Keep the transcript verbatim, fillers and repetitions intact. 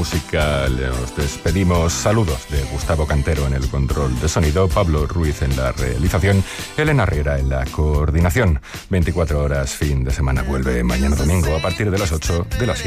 musical. Nos despedimos. Saludos de Gustavo Cantero en el control de sonido, Pablo Ruiz en la realización, Elena Herrera en la coordinación. veinticuatro horas fin de semana vuelve mañana domingo a partir de las ocho de las siete.